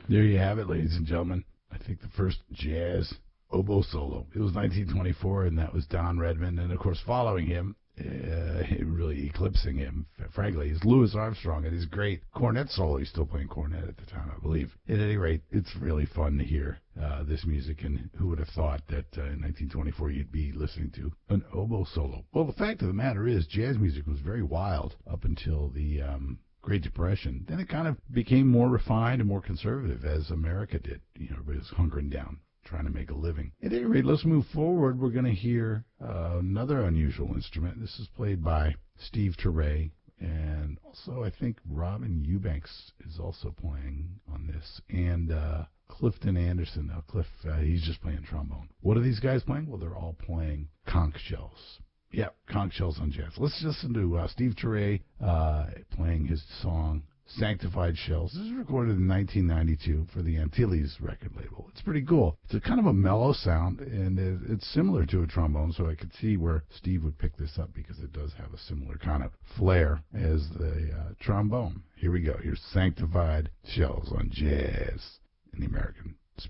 There you have it, ladies and gentlemen. I think the first jazz oboe solo. It was 1924, and that was Don Redman. And, of course, following him, really eclipsing him, frankly, is Louis Armstrong and his great cornet solo. He's still playing cornet at the time, I believe. At any rate, it's really fun to hear this music, and who would have thought that in 1924 you'd be listening to an oboe solo? Well, the fact of the matter is jazz music was very wild up until the Great Depression. Then it kind of became more refined and more conservative, as America did. Everybody was hunkering down, trying to make a living. At any rate, let's move forward. We're going to hear another unusual instrument. This is played by Steve Turre, and also I think Robin Eubanks is also playing on this, and Clifton Anderson. Now, Cliff, he's just playing trombone. What are these guys playing? Well, they're all playing conch shells. Yeah, conch shells on jazz. Let's listen to Steve Turre playing his song Sanctified Shells. This was recorded in 1992 for the Antilles record label. It's pretty cool. It's a kind of a mellow sound, and it's similar to a trombone, so I could see where Steve would pick this up because it does have a similar kind of flair as the trombone. Here we go. Here's Sanctified Shells on jazz in the American